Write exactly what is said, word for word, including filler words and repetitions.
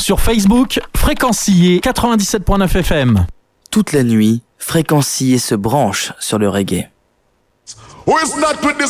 Sur Facebook, Fréquencier quatre-vingt-dix-sept virgule neuf F M. Toute la nuit, Fréquencier se branche sur le reggae. Who is not with this